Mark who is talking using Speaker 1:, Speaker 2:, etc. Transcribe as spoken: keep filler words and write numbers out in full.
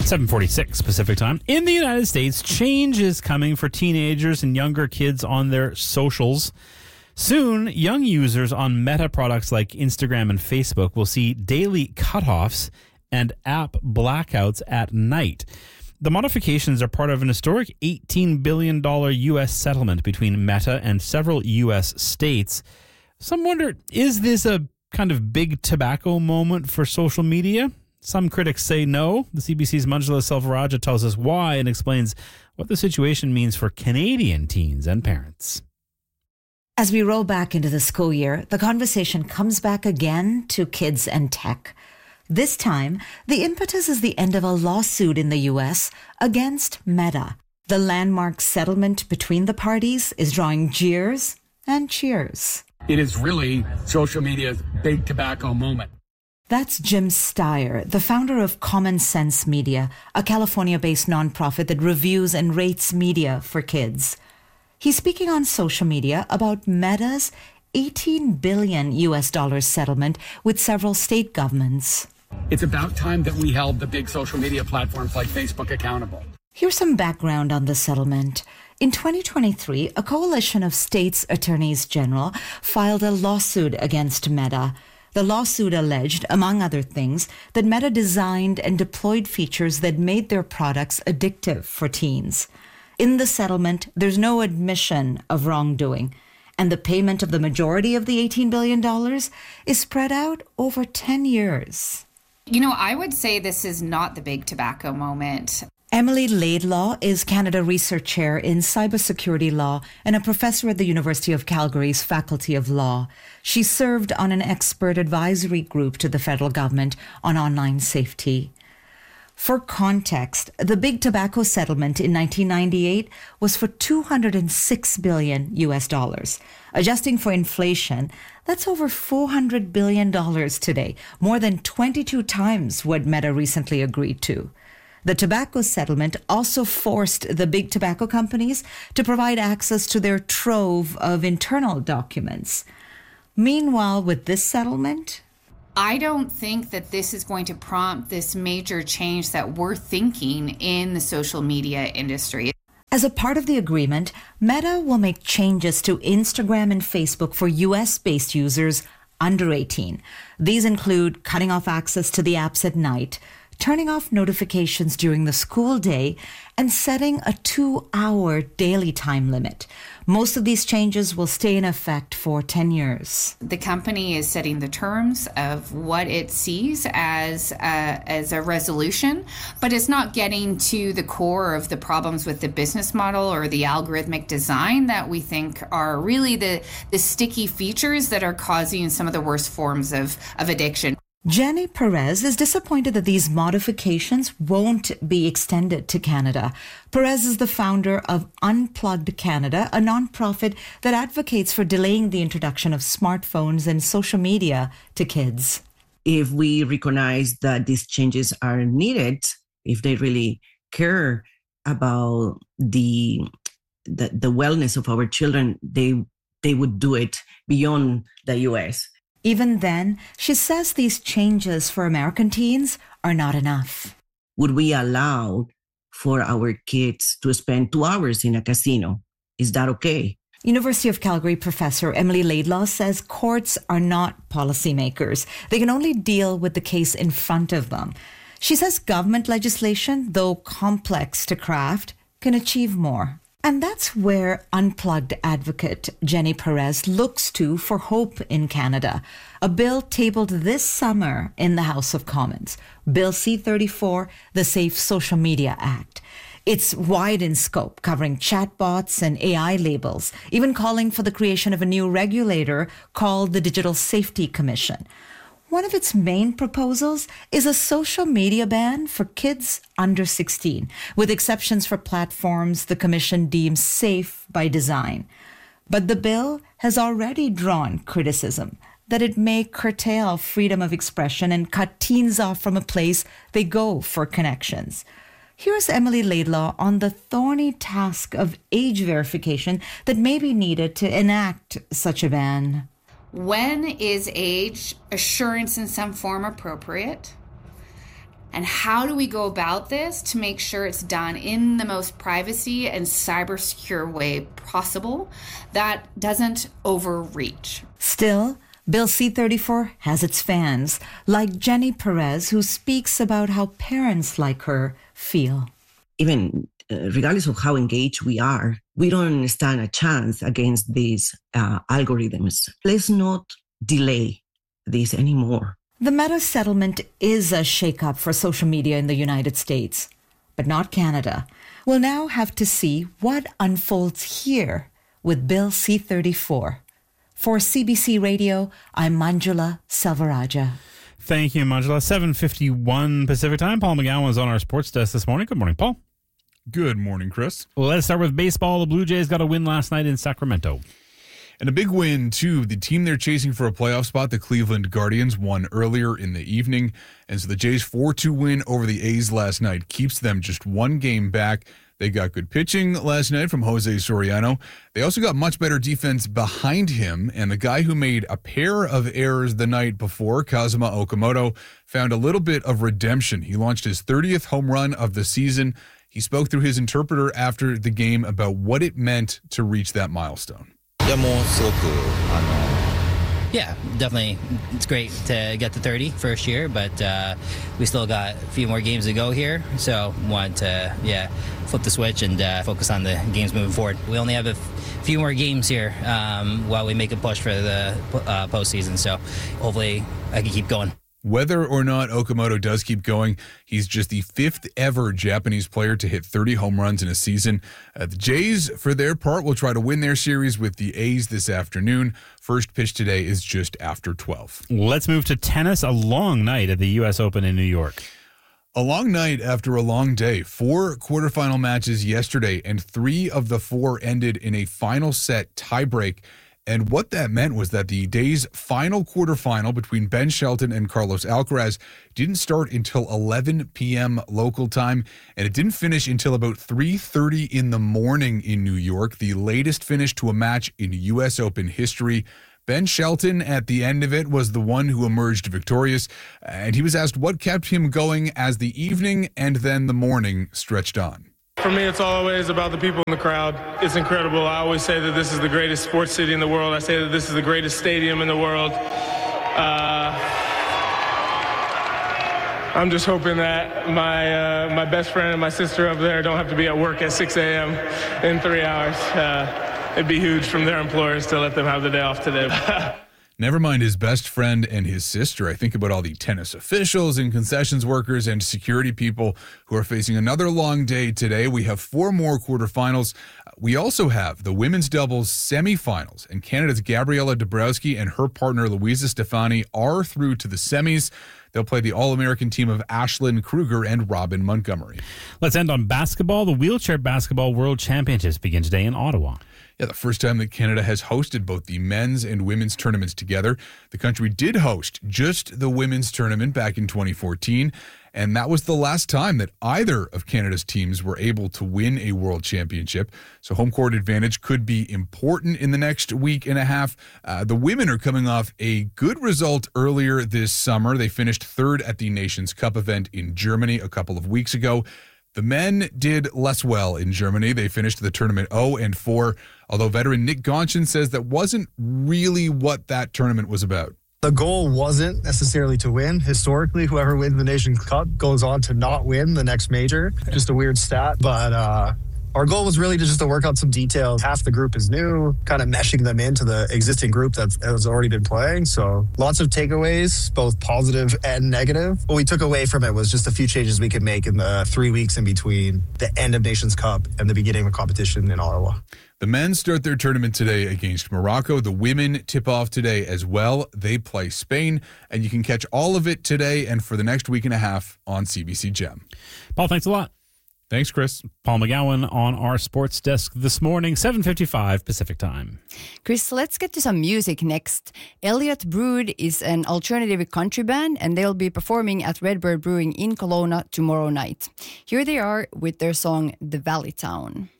Speaker 1: seven forty-six Pacific Time. In the United States, change is coming for teenagers and younger kids on their socials. Soon, young users on Meta products like Instagram and Facebook will see daily cutoffs and app blackouts at night. The modifications are part of an historic eighteen billion dollars U S settlement between Meta and several U S states. Some wonder, is this a kind of big tobacco moment for social media? Some critics say no. The C B C's Manjula Selvarajah tells us why and explains what the situation means for Canadian teens and parents.
Speaker 2: As we roll back into the school year, the conversation comes back again to kids and tech. This time, the impetus is the end of a lawsuit in the U S against Meta. The landmark settlement between the parties is drawing jeers and cheers.
Speaker 3: It is really social media's big tobacco moment.
Speaker 2: That's Jim Steyer, the founder of Common Sense Media, a California-based nonprofit that reviews and rates media for kids. He's speaking on social media about Meta's eighteen billion U S dollars settlement with several state governments.
Speaker 3: It's about time that we held the big social media platforms like Facebook accountable.
Speaker 2: Here's some background on the settlement. In twenty twenty-three, a coalition of states' attorneys general filed a lawsuit against Meta. The lawsuit alleged, among other things, that Meta designed and deployed features that made their products addictive for teens. In the settlement, there's no admission of wrongdoing, and the payment of the majority of the eighteen billion dollars is spread out over ten years.
Speaker 4: You know, I would say this is not the big tobacco moment.
Speaker 2: Emily Laidlaw is Canada Research Chair in Cybersecurity Law and a professor at the University of Calgary's Faculty of Law. She served on an expert advisory group to the federal government on online safety. For context, the big tobacco settlement in nineteen ninety-eight was for two hundred six billion U S dollars. Adjusting for inflation, that's over four hundred billion dollars today, more than twenty-two times what Meta recently agreed to. The tobacco settlement also forced the big tobacco companies to provide access to their trove of internal documents. Meanwhile, with this settlement,
Speaker 4: I don't think that this is going to prompt this major change that we're thinking in the social media industry.
Speaker 2: As a part of the agreement, Meta will make changes to Instagram and Facebook for U S-based users under eighteen. These include cutting off access to the apps at night, turning off notifications during the school day, and setting a two-hour daily time limit. Most of these changes will stay in effect for ten years.
Speaker 4: The company is setting the terms of what it sees as a, as a resolution, but it's not getting to the core of the problems with the business model or the algorithmic design that we think are really the, the sticky features that are causing some of the worst forms of, of addiction.
Speaker 2: Jenny Perez is disappointed that these modifications won't be extended to Canada. Perez is the founder of Unplugged Canada, a nonprofit that advocates for delaying the introduction of smartphones and social media to kids.
Speaker 5: If we recognize that these changes are needed, if they really care about the the, the wellness of our children, they they would do it beyond the U S.
Speaker 2: Even then, she says these changes for American teens are not enough.
Speaker 5: Would we allow for our kids to spend two hours in a casino? Is that okay?
Speaker 2: University of Calgary professor Emily Laidlaw says courts are not policymakers. They can only deal with the case in front of them. She says government legislation, though complex to craft, can achieve more. And that's where Unplugged advocate Jenny Perez looks to for hope in Canada. A bill tabled this summer in the House of Commons, Bill C thirty-four, the Safe Social Media Act. It's wide in scope, covering chatbots and A I labels, even calling for the creation of a new regulator called the Digital Safety Commission. One of its main proposals is a social media ban for kids under sixteen, with exceptions for platforms the Commission deems safe by design. But the bill has already drawn criticism that it may curtail freedom of expression and cut teens off from a place they go for connections. Here's Emily Laidlaw on the thorny task of age verification that may be needed to enact such a ban.
Speaker 4: When is age assurance in some form appropriate? And how do we go about this to make sure it's done in the most privacy and cyber secure way possible that doesn't overreach?
Speaker 2: Still, Bill C thirty-four has its fans, like Jenny Perez, who speaks about how parents like her feel.
Speaker 5: Even uh, regardless of how engaged we are, we don't stand a chance against these uh, algorithms. Let's not delay this anymore.
Speaker 2: The Meta settlement is a shakeup for social media in the United States, but not Canada. We'll now have to see what unfolds here with Bill C thirty-four. For C B C Radio, I'm Manjula Selvarajah.
Speaker 1: Thank you, Manjula. seven fifty-one Pacific Time. Paul McGowan is on our sports desk this morning. Good morning, Paul.
Speaker 6: Good morning, Chris.
Speaker 1: Well, let's start with baseball. The Blue Jays got a win last night in Sacramento.
Speaker 6: And a big win, too. The team they're chasing for a playoff spot, the Cleveland Guardians, won earlier in the evening. And so the Jays' four two win over the A's last night keeps them just one game back. They got good pitching last night from Jose Soriano. They also got much better defense behind him. And the guy who made a pair of errors the night before, Kazuma Okamoto, found a little bit of redemption. He launched his thirtieth home run of the season. He spoke through his interpreter after the game about what it meant to reach that milestone.
Speaker 7: Yeah, definitely. It's great to get to thirty first year, but uh, we still got a few more games to go here. So want to, yeah, flip the switch and uh, focus on the games moving forward. We only have a f- few more games here um, while we make a push for the uh, postseason. So hopefully I can keep going.
Speaker 6: Whether or not Okamoto does keep going, he's just the fifth ever Japanese player to hit thirty home runs in a season. Uh, the Jays, for their part, will try to win their series with the A's this afternoon. First pitch today is just after twelve.
Speaker 1: Let's move to tennis. A long night at the U S Open in New York.
Speaker 6: A long night after a long day. Four quarterfinal matches yesterday, and three of the four ended in a final set tiebreak. And what that meant was that the day's final quarterfinal between Ben Shelton and Carlos Alcaraz didn't start until eleven p.m. local time, and it didn't finish until about three thirty in the morning in New York, the latest finish to a match in U S Open history. Ben Shelton, at the end of it, was the one who emerged victorious, and he was asked what kept him going as the evening and then the morning stretched on.
Speaker 8: For me, it's always about the people in the crowd. It's incredible. I always say that this is the greatest sports city in the world. I say that this is the greatest stadium in the world. Uh, I'm just hoping that my uh, my best friend and my sister up there don't have to be at work at six a.m. in three hours. Uh, it'd be huge from their employers to let them have the day off today.
Speaker 6: Never mind his best friend and his sister. I think about all the tennis officials and concessions workers and security people who are facing another long day today. We have four more quarterfinals. We also have the women's doubles semifinals, and Canada's Gabriela Dabrowski and her partner Louisa Stefani are through to the semis. They'll play the All-American team of Ashlyn Kruger and Robin Montgomery.
Speaker 1: Let's end on basketball. The Wheelchair Basketball World Championships begin today in Ottawa.
Speaker 6: Yeah, the first time that Canada has hosted both the men's and women's tournaments together. The country did host just the women's tournament back in twenty fourteen, and that was the last time that either of Canada's teams were able to win a world championship. So home court advantage could be important in the next week and a half. Uh, the women are coming off a good result earlier this summer. They finished third at the Nations Cup event in Germany a couple of weeks ago. The men did less well in Germany. They finished the tournament oh and four, although veteran Nick Gonchen says that wasn't really what that tournament was about.
Speaker 9: The goal wasn't necessarily to win. Historically, whoever wins the Nations Cup goes on to not win the next major. Just a weird stat, but uh, our goal was really to just to work out some details. Half the group is new, kind of meshing them into the existing group that has already been playing. So lots of takeaways, both positive and negative. What we took away from it was just a few changes we could make in the three weeks in between the end of Nations Cup and the beginning of competition in Ottawa.
Speaker 6: The men start their tournament today against Morocco. The women tip off today as well. They play Spain, and you can catch all of it today and for the next week and a half on C B C Gem.
Speaker 1: Paul, thanks a lot.
Speaker 6: Thanks, Chris.
Speaker 1: Paul McGowan on our sports desk this morning, seven fifty-five Pacific Time.
Speaker 10: Chris, let's get to some music next. Elliot Brood is an alternative country band, and they'll be performing at Redbird Brewing in Kelowna tomorrow night. Here they are with their song, The Valley Town.